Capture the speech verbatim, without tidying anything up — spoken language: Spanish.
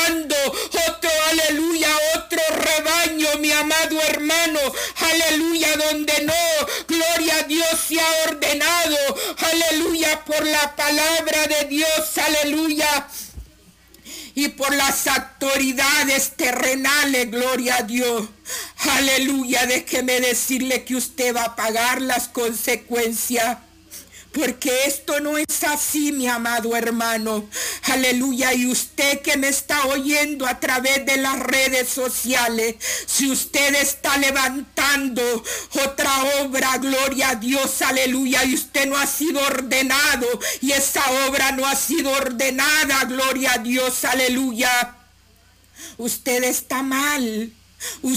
ordenando otro, aleluya, otro rebaño, mi amado hermano, aleluya, donde no, gloria a Dios, se ha ordenado, aleluya, por la palabra de Dios, aleluya, y por las autoridades terrenales, gloria a Dios, aleluya. Déjeme decirle que usted va a pagar las consecuencias, porque esto no es así, mi amado hermano, aleluya. Y usted que me está oyendo a través de las redes sociales, si usted está levantando otra obra, gloria a Dios, aleluya, y usted no ha sido ordenado, y esa obra no ha sido ordenada, gloria a Dios, aleluya, usted está mal.